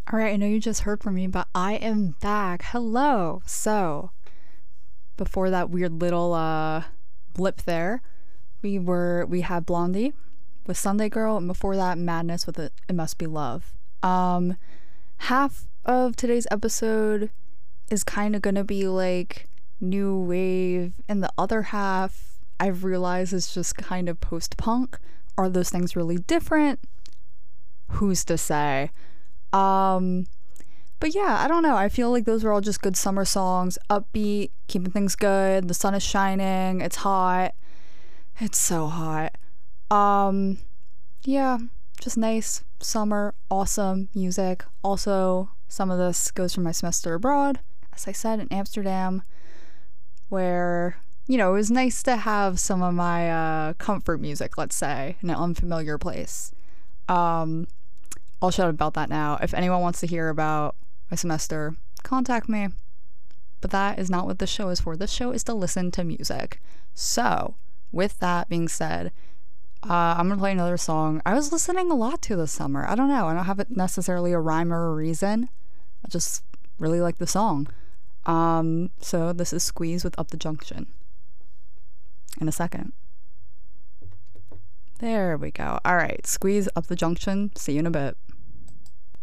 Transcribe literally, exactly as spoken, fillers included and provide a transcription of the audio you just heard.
All right, I know you just heard from me, but I am back. Hello. So, before that weird little uh blip there, we were we had Blondie with Sunday Girl, and before that Madness with it, it Must Be Love. Um half of today's episode is kind of going to be like new wave, and the other half I've realized is just kind of post-punk. Are those things really different? Who's to say? Um But yeah, I don't know. I feel like those are all just good summer songs, upbeat, keeping things good. The sun is shining. It's hot. It's so hot. Um, yeah, just nice summer, awesome music. Also, some of this goes from my semester abroad, as I said, in Amsterdam, where, you know, it was nice to have some of my uh, comfort music, let's say, in an unfamiliar place. Um, I'll shut up about that now. If anyone wants to hear about my semester, contact me. But that is not what this show is for. This show is to listen to music. So, with that being said, uh, I'm gonna play another song I was listening a lot to this summer. I don't know. I don't have it necessarily a rhyme or a reason. I just really like the song. Um, so this is Squeeze with Up the Junction. In a second. There we go. All right, Squeeze Up the Junction. See you in a bit.